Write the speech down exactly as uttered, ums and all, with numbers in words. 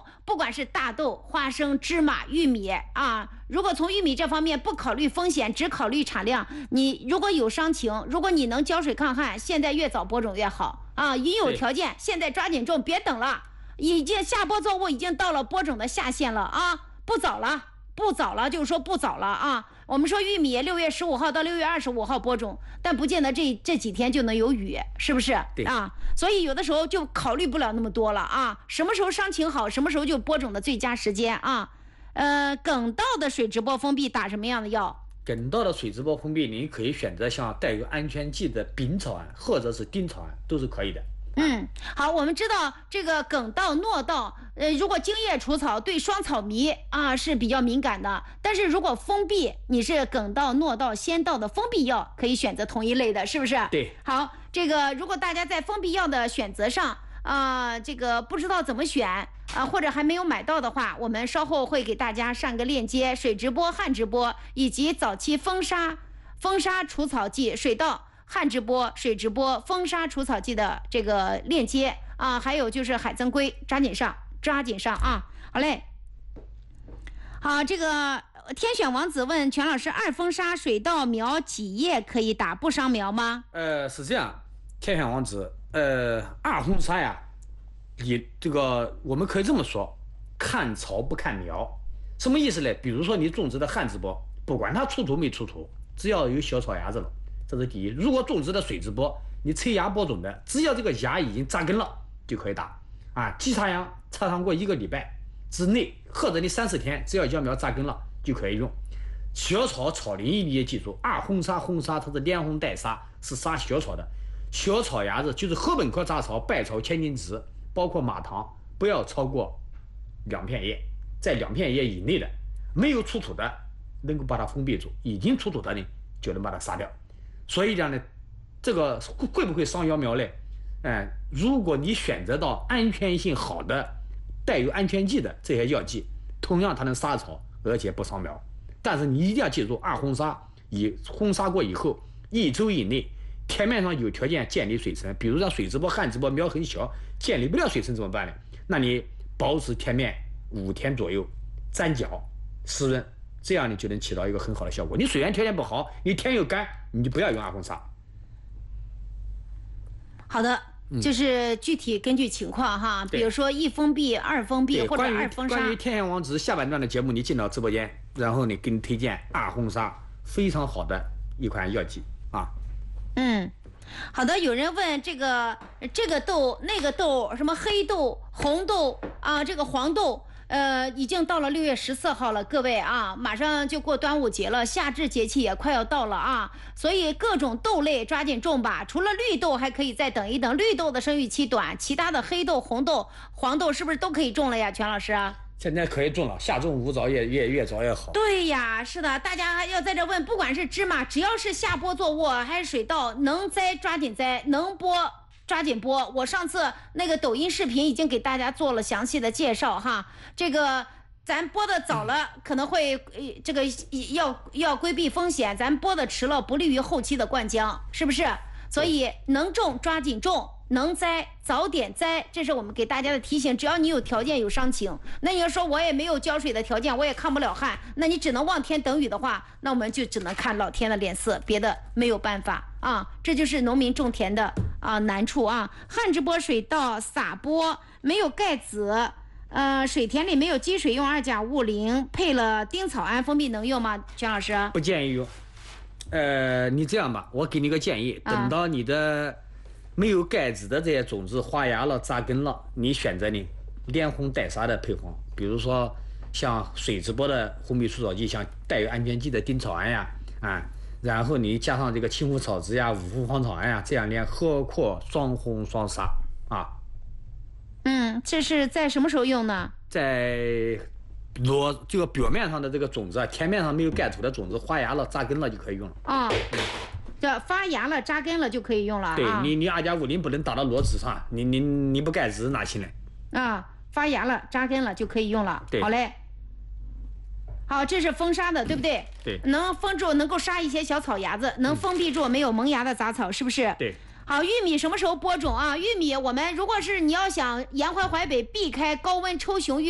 种，不管是大豆、花生、芝麻、玉米啊，如果从玉米这方面不考虑风险，只考虑产量，你如果有伤情，如果你能浇水抗旱，现在越早播种越好啊！一有条件，现在抓紧种，别等了，已经下播作物已经到了播种的下限了啊，不早了。不早了，就是说不早了啊！我们说玉米六月十五号到六月二十五号播种，但不见得这这几天就能有雨，是不是？ 对啊，所以有的时候就考虑不了那么多了啊！什么时候伤情好，什么时候就播种的最佳时间啊！呃，梗稻的水直播封闭打什么样的药？ 梗稻的水直播封闭，您可以选择像带有安全剂的丙草胺或者是丁草胺，都是可以的。 嗯，好，我们知道这个梗稻、糯稻，呃，如果茎叶除草对双草迷啊是比较敏感的，但是如果封闭，你是梗稻、糯稻、鲜稻的封闭药，可以选择同一类的，是不是？ 对。 好，这个如果大家在封闭药的选择上啊、呃，这个不知道怎么选啊、呃，或者还没有买到的话，我们稍后会给大家上个链接，水直播、旱直播以及早期封杀、封杀除草剂、水稻。旱直播、水直播、封杀除草剂的这个链接啊，还有就是海增硅，抓紧上，抓紧上啊！好嘞，好，这个天选王子问全老师，二封杀水稻苗几叶可以打，不伤苗吗？ 呃，是这样，天选王子，呃，二封杀呀，你这个我们可以这么说，看草不看苗，什么意思呢？比如说你种植的旱直播，不管它出土没出土，只要有小草芽子了。这是第一。如果种植的水直播，你催芽播种的，只要这个芽已经扎根了，就可以打啊。基插秧插上过一个礼拜之内，或者你三四天，只要秧苗扎根了就可以用。小草草林你也记住，二轰杀轰杀它是连轰带杀，是杀小草的。小草芽子就是禾本科杂草、败草、千斤子，包括马糖，不要超过两片叶，在两片叶以内的，没有出土的能够把它封闭住，已经出土的呢就能把它杀掉。所以讲呢，这个会不会伤秧苗呢？哎，如果你选择到安全性好的、带有安全剂的这些药剂，同样它能杀草，而且不伤苗。但是你一定要记住，二轰杀以轰杀过以后，一周以内，田面上有条件建立水层，比如说水直播、旱直播苗很小，建立不了水层怎么办呢？那你保持田面五天左右沾脚湿润。这样你就能起到一个很好的效果。你水源条件不好，你田又干，你就不要用二轰杀。 好的，就是具体根据情况哈，比如说一封闭、二封闭或者二封杀。 关于天选王子下半段的节目，你进到直播间，然后你给你推荐二轰杀，非常好的一款药剂啊。 嗯，好的。有人问这个这个豆、那个豆，什么黑豆、红豆啊，这个黄豆。呃，已经到了六月十四号了，各位啊，马上就过端午节了，夏至节气也快要到了啊，所以各种豆类抓紧种吧。除了绿豆，还可以再等一等，绿豆的生育期短，其他的黑豆、红豆、黄豆是不是都可以种了呀？全老师啊， 现在可以种了，夏种无早越越越早越好。 对呀，是的，大家还要在这问，不管是芝麻，只要是下播作物还是水稻，能栽抓紧栽，能播。抓紧播！我上次那个抖音视频已经给大家做了详细的介绍哈。这个咱播的早了，可能会这个要要规避风险；咱播的迟了，不利于后期的灌浆，是不是？所以能种抓紧种，能栽早点栽，这是我们给大家的提醒。只要你有条件有伤情，那你要说我也没有浇水的条件，我也抗不了旱，那你只能望天等雨的话，那我们就只能看老天的脸色，别的没有办法啊。这就是农民种田的啊难处啊。旱直播水稻撒播没有盖子，呃，水田里没有积水，用二甲戊零配了丁草胺封闭能用吗？全老师不建议用。呃，你这样吧，我给你个建议，等到你的没有盖子的这些种子发芽了、扎根了，你选择呢连轰带杀的配方，比如说像水直播的封闭除草剂，像带有安全剂的丁草胺呀，啊，然后你加上这个青胡草汁呀、五氟芳草胺呀，这样连合扩双轰双杀啊。 嗯，这是在什么时候用呢？ 在裸这个表面上的这个种子，田面上没有盖土的种子发芽了、扎根了就可以用了啊。这发芽了、扎根了就可以用了。 对你，你二甲五零不能打到裸子上，你你你不盖子哪行来？ 啊，发芽了、扎根了就可以用了。 对， 好嘞。好，这是封杀的，对不对？ 对， 能封住，能够杀一些小草芽子，能封闭住没有萌芽的杂草，是不是？ 对。 好，玉米什么时候播种啊？玉米我们如果是你要想沿淮淮北避开高温抽熊玉。